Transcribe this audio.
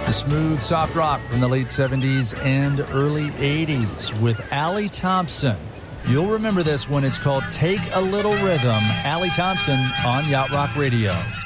The smooth, soft rock from the late 70s and early 80s with Allie Thompson. You'll remember this when it's called Take a Little Rhythm. Allie Thompson on Yacht Rock Radio.